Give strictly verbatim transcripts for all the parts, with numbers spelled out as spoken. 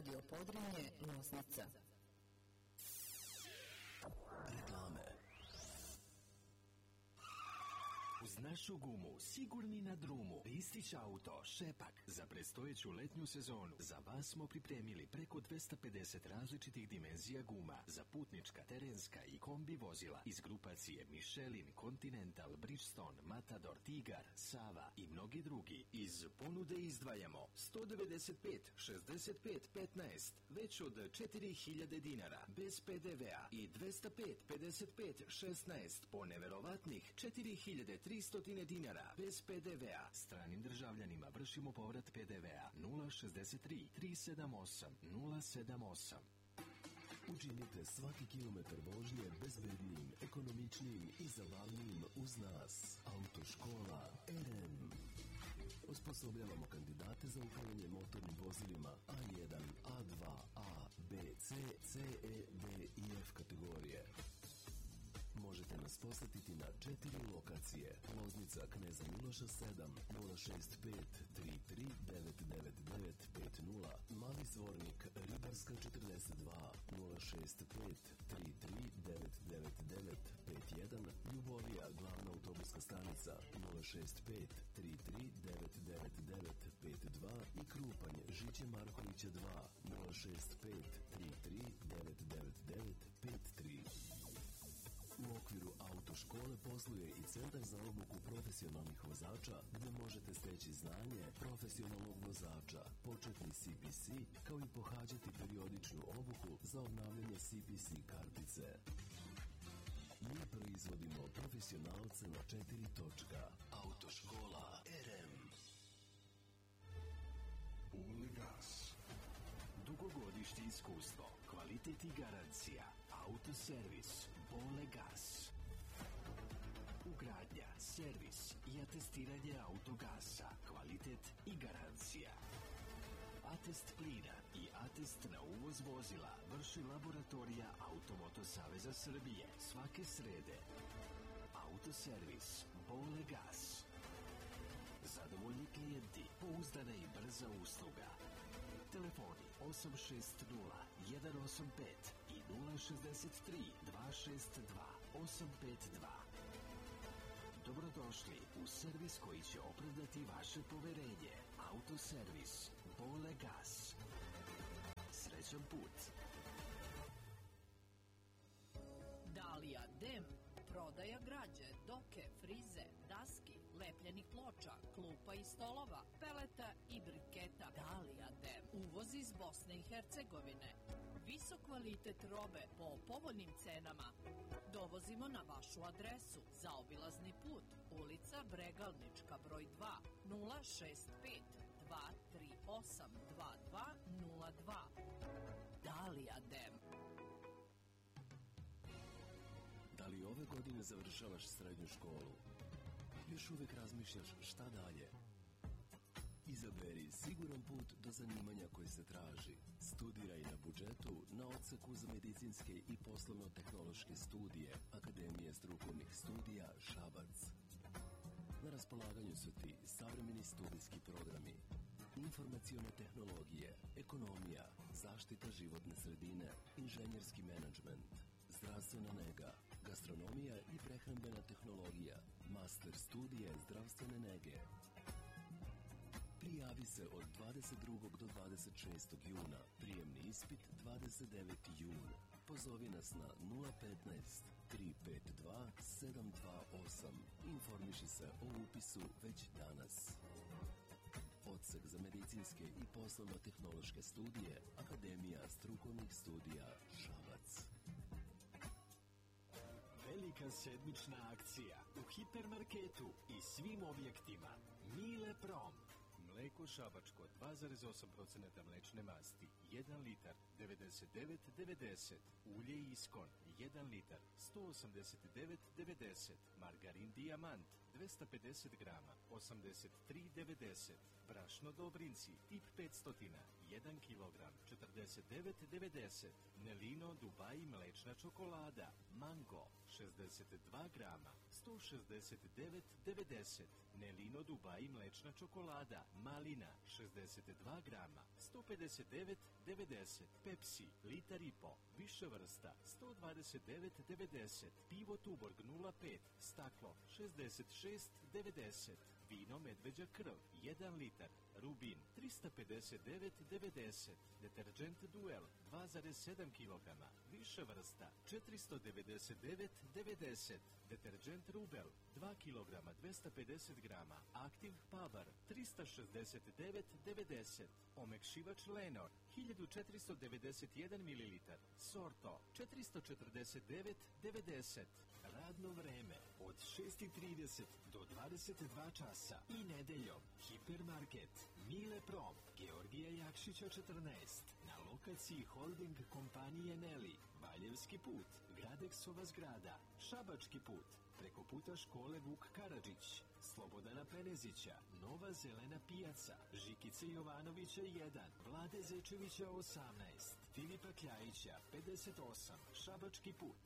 Radio Podrinje, Loznica. Reklame. Uz našu gumu, sigurni na drumu, Ristić auto, Šepak, za predstojeću letnju sezonu. Za vas smo pripremili preko dvesta pedeset različitih dimenzija guma za putnička, terenska i kombi vozila iz grupacije Michelin, Continental, Bridgestone, Matador, Tigar, Sava i mnogi drugi. Iz ponude izdvajamo sto devedeset pet šezdeset pet petnaest, već od četiri hiljade dinara, bez pe de vea i dvesta pet pedeset pet šesnaest po neverovatnih četiri hiljade tristo dinara, bez pe de vea. Stranim državljanima vršimo povrat pe de vea. nula šezdeset tri tri sedam osam nula sedam osam. Učinite svaki kilometar vožnje bezbednijim, ekonomičnijim i zabavnijim uz nas. Autoškola er em. Osposobljavamo kandidate za upravljanje motornim vozilima A jedan, A dva, A, B, C, C, E, D i F kategorije. Možete nas posetiti na četiri lokacije. Loznica Kneza Miloša sedam, nula šest pet tri tri devet devet devet pet nula, Mali Zvornik Ribarska četrdeset dva, nula šest pet tri tri devet devet devet pet jedan, Ljubovija glavna autobuska stanica nula šest pet tri tri devet devet devet pet dva i Krupanj Žiće Markovića dva, nula šest pet tri tri devet devet devet pet tri. U okviru autoškole posluje i Centar za obuku profesionalnih vozača, gde možete steći znanje profesionalnog vozača, početni C P C, kao i pohađati periodičnu obuku za obnavljanje C P C kartice. Mi proizvodimo profesionalce na četiri točka. Autoškola er em. Uligas. Dugogodišnje iskustvo, kvalitet i garancija. Autoservis Bole Gas. Ugradnja, servis i atestiranje autogasa, kvalitet i garancija. Atest plina i atest na uvoz vozila vrši laboratorija Automoto Saveza Srbije svake srede. Autoservis Bole Gas. Zadovoljni klijenti, pouzdana i brza usluga. Telefoni osam šest nula jedan osam pet i nula šezdeset tri dva šest dva osam pet dva. Dobrodošli u servis koji će opravdati vaše poverenje. Autoservis Bole Gas. Srećan put. Dalija Dem. Prodaja građe, doke, frize, daski, lepljenih ploča, klupa i stolova, peleta i briketa. Dalija Dem. Uvoz iz Bosne i Hercegovine. Visok kvalitet robe po povoljnim cenama. Dovozimo na vašu adresu. Zaobilazni put, ulica Bregalnička broj dva, nula šest pet dva tri osam dva dva nula dva. Dalija Dem. Da li ove godine završavaš srednju školu? Još uvek razmišljaš šta dalje? Izaberi siguran put do zanimanja koje se traži. Studiraj na budžetu na odseku za medicinske i poslovno-tehnološke studije Akademije strukovnih studija Šabac. Na raspolaganju su ti savremeni studijski programi, informacione tehnologije, ekonomija, zaštita životne sredine, inženjerski menadžment, zdravstvena nega, gastronomija i prehrambena tehnologija, master studije zdravstvene nege. Prijavi se od dvadeset drugog do dvadeset šestog juna, prijemni ispit dvadeset deveti jun. Pozovi nas na nula petnaest tri pet dva sedam dva osam. Informiši se o upisu već danas. Odsek za medicinske i poslovno-tehnološke studije Akademija strukovnih studija Šabac. Velika sedmična akcija u hipermarketu i svim objektima. Mile Prom. Mleko šabačko dva zarez osam posto mlečne masti, jedan litar, devedeset devet devedeset. Ulje Iskon, jedan litar, sto osamdeset devet devedeset. Margarin Dijamant, dvesta pedeset grama, osamdeset tri devedeset. Brašno Dobrinci, tip petsto, jedan kilogram, četrdeset devet devedeset. Nelino Dubai mlečna čokolada, Mango, šezdeset dva grama, sto šezdeset devet devedeset. Nelino Dubai mlečna čokolada, Malina, šezdeset dva grama, sto pedeset devet devedeset. Pepsi, litar i po, više vrsta, sto dvadeset devet devedeset. Pivo Tuborg nula pet, staklo, šezdeset šest devedeset. Vino Medveđa krv, jedan litar, Rubin, trista pedeset devet devedeset. Deterđent Duel, dva zarez sedam kilograma, više vrsta, četiristo devedeset devet devedeset. Deterđent Rubel, dva kilograma, dvesta pedeset grama, Aktiv Pavar, trista šezdeset devet devedeset. Omekšivač Lenor, hiljadu četiristo devedeset jedan mililitar, Sorto, četiristo četrdeset devet devedeset. Radno vreme od šest i trideset do dvadeset dva časa i nedeljom. Hipermarket Mile Prom, Georgija Jakšića četrnaest, na lokaciji holding kompanije Neli, Valjevski put, Gradeksova zgrada, Šabački put, preko puta škole Vuk Karadžić, Slobodana Penezića, Nova zelena pijaca, Žikice Jovanovića jedan, Vlade Zečevića osamnaest, Filipa Kljajića pedeset osam, Šabački put.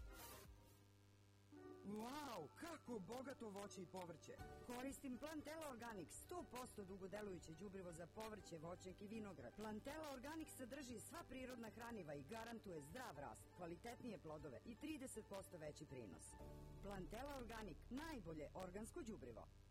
Wow, kako bogato voće i povrće. Koristim Plantela Organic, sto posto dugodelujuće đubrivo za povrće, voćnjak i vinograd. Plantela Organic sadrži sva prirodna hraniva i garantuje zdrav rast, kvalitetnije plodove i trideset posto veći prinos. Plantela Organic, najbolje organsko đubrivo.